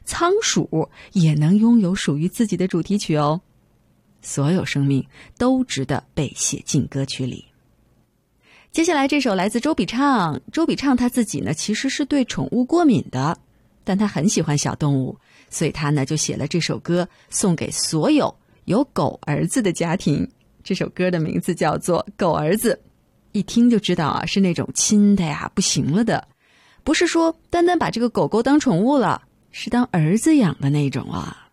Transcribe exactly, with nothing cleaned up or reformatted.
仓鼠也能拥有属于自己的主题曲哦。所有生命都值得被写进歌曲里。接下来这首来自周笔畅，周笔畅他自己呢其实是对宠物过敏的，但他很喜欢小动物，所以他呢就写了这首歌送给所有有狗儿子的家庭。这首歌的名字叫做《狗儿子》，一听就知道啊，是那种亲的呀不行了的，不是说单单把这个狗狗当宠物了，是当儿子养的那种啊。